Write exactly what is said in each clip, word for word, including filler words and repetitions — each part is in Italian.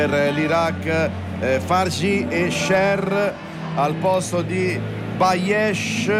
per l'Iraq, eh, Farji e Sher al posto di Bayesh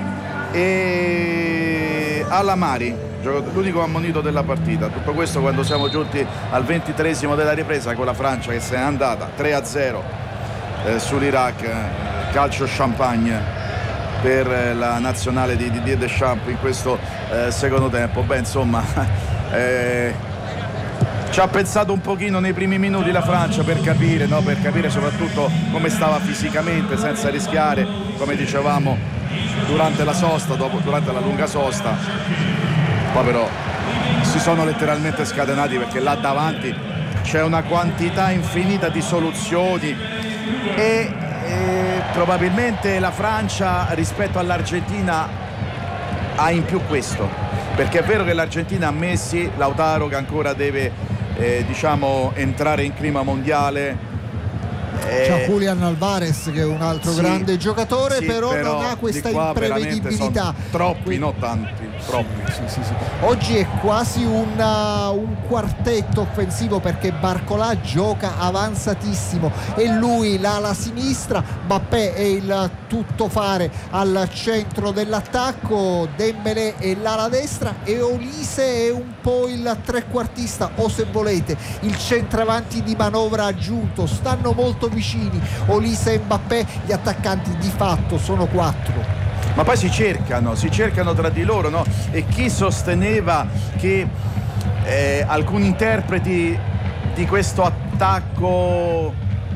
e Alamari, l'unico ammonito della partita. Tutto questo quando siamo giunti al ventitreesimo della ripresa, con la Francia che se n'è andata tre a zero eh, sull'Iraq. Calcio champagne per la nazionale di Didier Deschamps in questo eh, secondo tempo. Beh, insomma, eh, ci ha pensato un pochino nei primi minuti la Francia per capire, no? Per capire soprattutto come stava fisicamente, senza rischiare, come dicevamo durante la sosta, dopo, durante la lunga sosta. Poi però si sono letteralmente scatenati, perché là davanti c'è una quantità infinita di soluzioni e, e probabilmente la Francia rispetto all'Argentina ha in più questo, perché è vero che l'Argentina ha Messi, Lautaro che ancora deve eh, diciamo entrare in clima mondiale. C'è Julián Álvarez che è un altro sì, grande giocatore, sì, però, però non ha questa imprevedibilità. Troppi, non tanti, troppi. Sì, sì, sì. Oggi è quasi una, un quartetto offensivo, perché Barcola gioca avanzatissimo e lui l'ala sinistra, Mbappé è il tuttofare al centro dell'attacco, Dembélé è l'ala destra e Olise è un po' il trequartista, o se volete il centravanti di manovra aggiunto. Stanno molto vicini Olise e Mbappé, gli attaccanti di fatto sono quattro. Ma poi si cercano, si cercano tra di loro, no? E chi sosteneva che eh, alcuni interpreti di questo attacco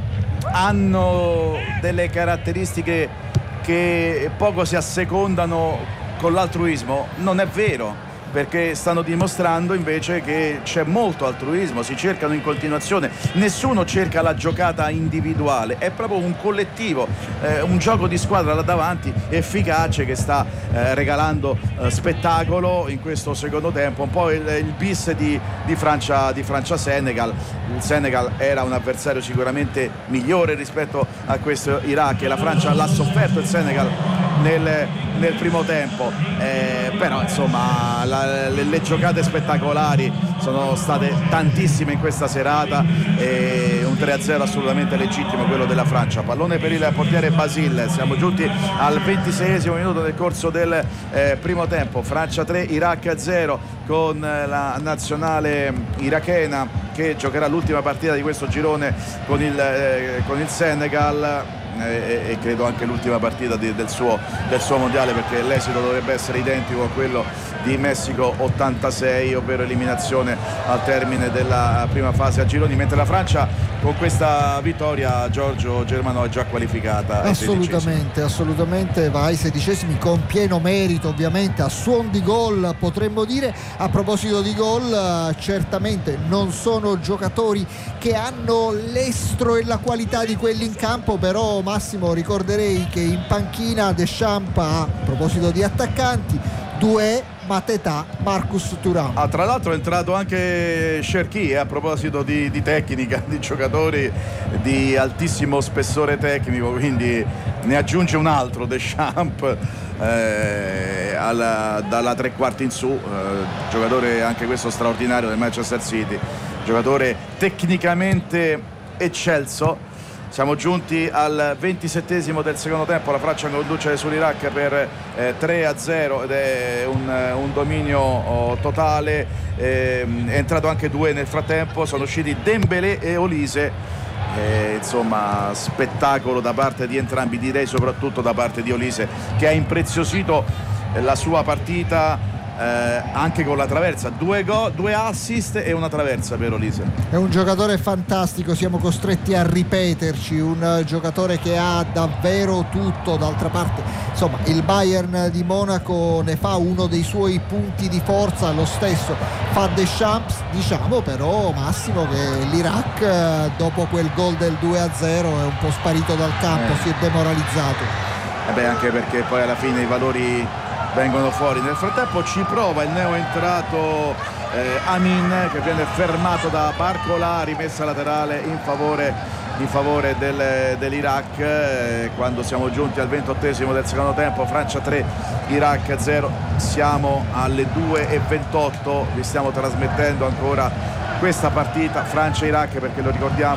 hanno delle caratteristiche che poco si assecondano con l'altruismo, non è vero, perché stanno dimostrando invece che c'è molto altruismo, si cercano in continuazione, nessuno cerca la giocata individuale, è proprio un collettivo, eh, un gioco di squadra là davanti efficace che sta eh, regalando eh, spettacolo in questo secondo tempo. Un po' il, il bis di, di Francia, di Francia-Senegal. Il Senegal era un avversario sicuramente migliore rispetto a questo Iraq e la Francia l'ha sofferto il Senegal nel, nel primo tempo, eh, però insomma la, le, le giocate spettacolari sono state tantissime in questa serata e un tre a zero assolutamente legittimo quello della Francia. Pallone per il portiere Basile. Siamo giunti al ventiseiesimo minuto del corso del eh, primo tempo. Francia tre, Iraq zero, con la nazionale irachena che giocherà l'ultima partita di questo girone con il, eh, con il Senegal. E, e credo anche l'ultima partita di, del, suo, del suo mondiale, perché l'esito dovrebbe essere identico a quello di Messico ottantasei, ovvero eliminazione al termine della prima fase a gironi, mentre la Francia con questa vittoria, Giorgio Germano, è già qualificata. Assolutamente, assolutamente va ai sedicesimi con pieno merito, ovviamente a suon di gol, potremmo dire. A proposito di gol, certamente non sono giocatori che hanno l'estro e la qualità di quelli in campo, però Massimo, ricorderei che in panchina Deschamps ha, a proposito di attaccanti, due Mateta, Marcus Thuram. Ah, tra l'altro è entrato anche Cherki, eh, a proposito di, di tecnica, di giocatori di altissimo spessore tecnico, quindi ne aggiunge un altro Deschamps eh, alla, dalla tre quarti in su, eh, giocatore anche questo straordinario del Manchester City, giocatore tecnicamente eccelso. Siamo giunti al ventisettesimo del secondo tempo, la Francia conduce sull'Iraq per eh, tre a zero ed è un, un dominio oh, totale. Eh, è entrato anche due nel frattempo, sono usciti Dembélé e Olise. Eh, insomma, spettacolo da parte di entrambi, direi soprattutto da parte di Olise, che ha impreziosito la sua partita. Eh, anche con la traversa, due, go, due assist e una traversa per Olise. È un giocatore fantastico, siamo costretti a ripeterci, un giocatore che ha davvero tutto. D'altra parte, insomma, il Bayern di Monaco ne fa uno dei suoi punti di forza, lo stesso fa Deschamps. Diciamo però, Massimo, che l'Iraq dopo quel gol del due a zero è un po' sparito dal campo, eh. si è demoralizzato. Eh beh, anche perché poi alla fine i valori vengono fuori. Nel frattempo ci prova il neoentrato eh, Amin, che viene fermato da Barcola, rimessa laterale in favore, in favore del, dell'Iraq, eh, quando siamo giunti al ventottesimo del secondo tempo. Francia tre, Iraq zero. Siamo alle due e ventotto, vi stiamo trasmettendo ancora questa partita Francia-Iraq, perché lo ricordiamo